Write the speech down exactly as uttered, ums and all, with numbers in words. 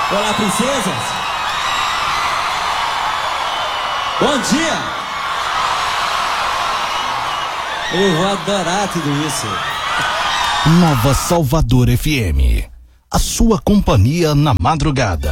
Olá, princesas. Bom dia. Eu vou adorar tudo isso. Nova Salvador F M. A sua companhia na madrugada.